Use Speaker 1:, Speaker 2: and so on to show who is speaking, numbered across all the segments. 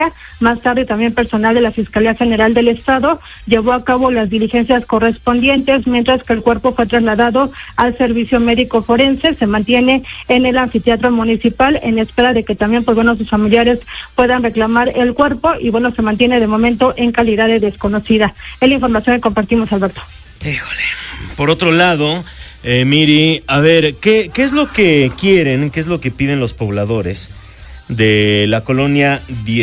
Speaker 1: Más tarde también personal de la Fiscalía General del Estado llevó a cabo las diligencias correspondientes, mientras que el cuerpo fue trasladado al servicio médico forense. Se mantiene en el anfiteatro municipal en espera de que también sus familiares puedan reclamar el cuerpo y se mantiene de momento en calidad de desconocida. Es la información que compartimos, Alberto.
Speaker 2: Híjole. Por otro lado, Miri, a ver, ¿qué es lo que quieren, qué es lo que piden los pobladores de la colonia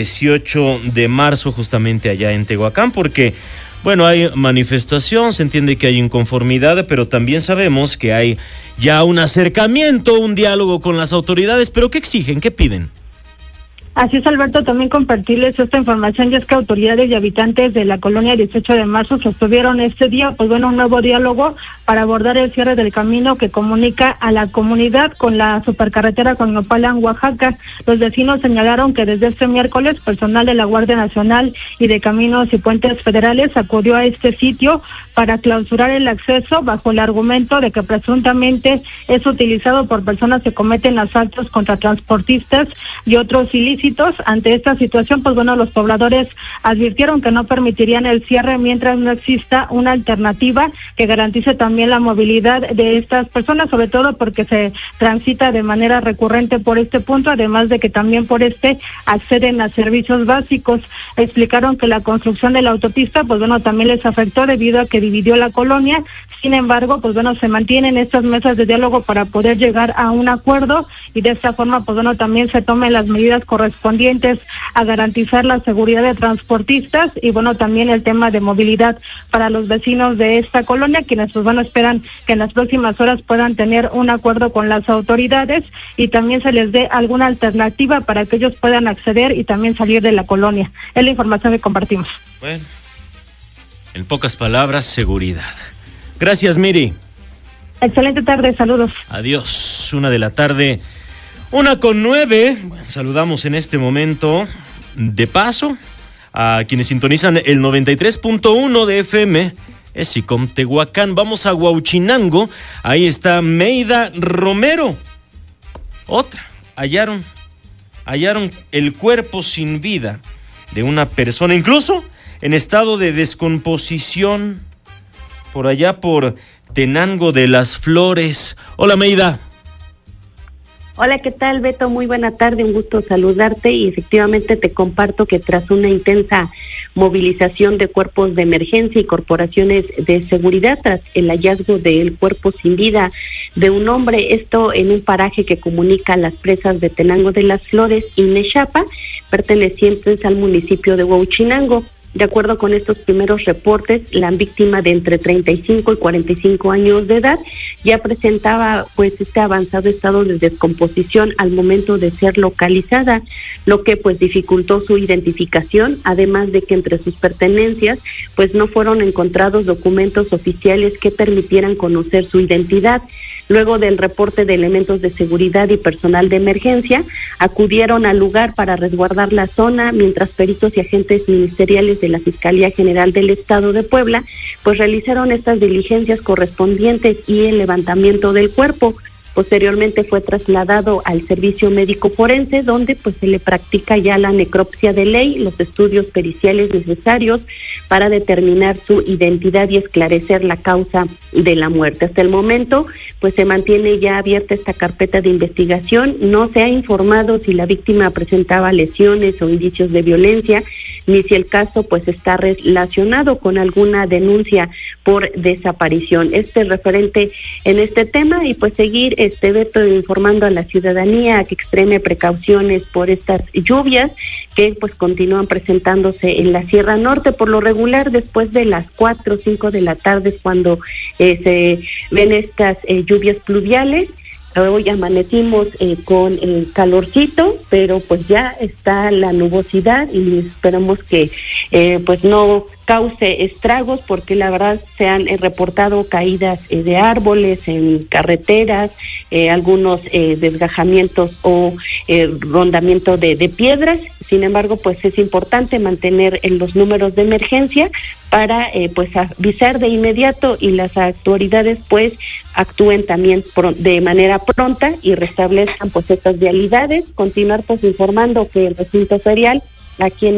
Speaker 2: 18 de marzo, justamente allá en Tehuacán? Porque, hay manifestación, se entiende que hay inconformidad, pero también sabemos que hay ya un acercamiento, un diálogo con las autoridades. ¿Pero qué exigen? ¿Qué piden?
Speaker 1: Así es, Alberto, también compartirles esta información, y es que autoridades y habitantes de la colonia 18 de marzo sostuvieron este día, un nuevo diálogo para abordar el cierre del camino que comunica a la comunidad con la supercarretera Coyopalan, Oaxaca. Los vecinos señalaron que desde este miércoles, personal de la Guardia Nacional y de Caminos y Puentes Federales acudió a este sitio para clausurar el acceso bajo el argumento de que presuntamente es utilizado por personas que cometen asaltos contra transportistas y otros ilícitos. Ante esta situación, los pobladores advirtieron que no permitirían el cierre mientras no exista una alternativa que garantice también la movilidad de estas personas, sobre todo porque se transita de manera recurrente por este punto, además de que también por acceden a servicios básicos. Explicaron que la construcción de la autopista, también les afectó debido a que dividió la colonia. Sin embargo, se mantienen estas mesas de diálogo para poder llegar a un acuerdo y de esta forma, también se tomen las medidas correspondientes a garantizar la seguridad de transportistas y también el tema de movilidad para los vecinos de esta colonia, quienes esperan que en las próximas horas puedan tener un acuerdo con las autoridades y también se les dé alguna alternativa para que ellos puedan acceder y también salir de la colonia. Es la información que compartimos.
Speaker 2: Bueno, en pocas palabras, seguridad. Gracias, Miri.
Speaker 1: Excelente tarde, saludos.
Speaker 2: Adiós, 1:00 p.m, 1:09. Saludamos en este momento, de paso, a quienes sintonizan el 93.1 de FM, Esicom Tehuacán. Vamos a Huauchinango, ahí está Meida Romero. Otra, hallaron el cuerpo sin vida de una persona, incluso en estado de descomposición, por allá por Tenango de las Flores. Hola, Meida.
Speaker 3: Hola, ¿qué tal, Beto? Muy buena tarde, un gusto saludarte y efectivamente te comparto que tras una intensa movilización de cuerpos de emergencia y corporaciones de seguridad tras el hallazgo del cuerpo sin vida de un hombre, esto en un paraje que comunica las presas de Tenango de las Flores y Nexapa, pertenecientes al municipio de Huauchinango. De acuerdo con estos primeros reportes, la víctima de entre 35 y 45 años de edad ya presentaba este avanzado estado de descomposición al momento de ser localizada, lo que dificultó su identificación, además de que entre sus pertenencias no fueron encontrados documentos oficiales que permitieran conocer su identidad. Luego del reporte de elementos de seguridad y personal de emergencia, acudieron al lugar para resguardar la zona, mientras peritos y agentes ministeriales de la Fiscalía General del Estado de Puebla, realizaron estas diligencias correspondientes y el levantamiento del cuerpo. Posteriormente fue trasladado al servicio médico forense, donde se le practica ya la necropsia de ley, los estudios periciales necesarios para determinar su identidad y esclarecer la causa de la muerte. Hasta el momento, se mantiene ya abierta esta carpeta de investigación. No se ha informado si la víctima presentaba lesiones o indicios de violencia, ni si el caso está relacionado con alguna denuncia por desaparición. Referente en este tema y seguir Beto, informando a la ciudadanía que extreme precauciones por estas lluvias que continúan presentándose en la Sierra Norte. Por lo regular, después de las 4 o 5 de la tarde es cuando se ven estas lluvias pluviales. Hoy amanecimos con calorcito, pero ya está la nubosidad y esperamos que no cause estragos, porque la verdad se han reportado caídas de árboles en carreteras, algunos desgajamientos o rondamiento de piedras. Sin embargo, es importante mantener los números de emergencia para avisar de inmediato y las autoridades actúen también de manera pronta y restablezcan estas vialidades. Continuar informando que el recinto ferial aquí en